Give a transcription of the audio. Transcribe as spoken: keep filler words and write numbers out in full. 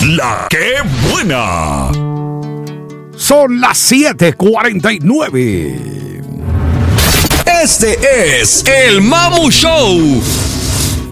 La que buena. Son las siete cuarenta y nueve. Este es el Mamu Show